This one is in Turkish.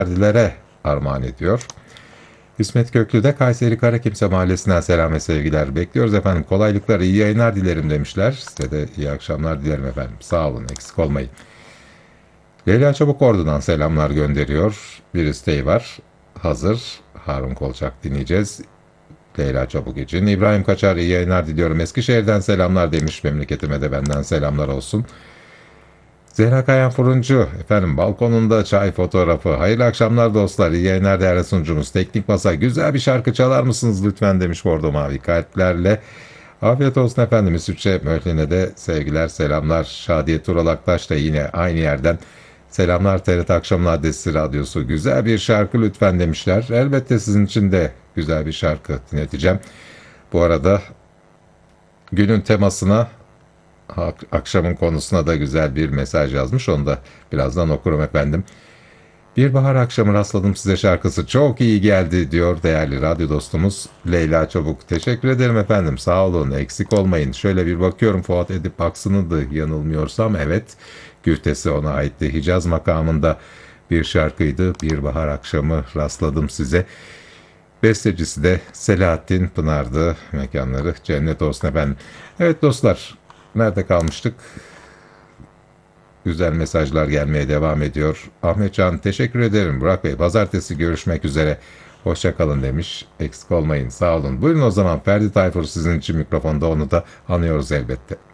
Ferdi'lere armağan ediyor. İsmet Köklü de Kayseri Karakimse Mahallesi'nden selam ve sevgiler. Bekliyoruz efendim. Kolaylıklar, iyi yayınlar dilerim demişler. Size de iyi akşamlar dilerim efendim. Sağ olun, eksik olmayın. Leyla Çabukordu'dan selamlar gönderiyor. Bir isteği var. Hazır. Harun Kolçak dinleyeceğiz. Leyla Çabuk için. İbrahim Kaçar iyi yayınlar diliyorum. Eskişehir'den selamlar demiş. Memleketime de benden selamlar olsun. Zehra Kayan Fırıncı efendim balkonunda çay fotoğrafı. Hayırlı akşamlar dostlar. İyi yayınlar değerli sunucumuz. Teknik Masa güzel bir şarkı çalar mısınız lütfen demiş Bordo Mavi kalplerle. Afiyet olsun efendim. İsviçre Möhlin'e de sevgiler selamlar. Şadiye Tural Aktaş da yine aynı yerden selamlar. TRT Akşamın Adresi Radyosu. Güzel bir şarkı lütfen demişler. Elbette sizin için de güzel bir şarkı dinleteceğim. Bu arada günün temasına akşamın konusuna da güzel bir mesaj yazmış. Onu da birazdan okurum efendim. Bir bahar akşamı rastladım size şarkısı çok iyi geldi diyor değerli radyo dostumuz Leyla Çabuk. Teşekkür ederim efendim, sağ olun, eksik olmayın. Şöyle bir bakıyorum, Fuat Edip Aksın'ındı yanılmıyorsam, evet, güftesi ona aitti. Hicaz makamında bir şarkıydı. Bir bahar akşamı rastladım size. Bestecisi de Selahattin Pınar'dı. Mekanları cennet olsun efendim. Evet dostlar, nerede kalmıştık? Güzel mesajlar gelmeye devam ediyor. Ahmetcan teşekkür ederim. Burak Bey pazartesi görüşmek üzere. Hoşça kalın demiş. Eksik olmayın, sağ olun. Buyurun o zaman Ferdi Tayfur sizin için mikrofonda, onu da anıyoruz elbette.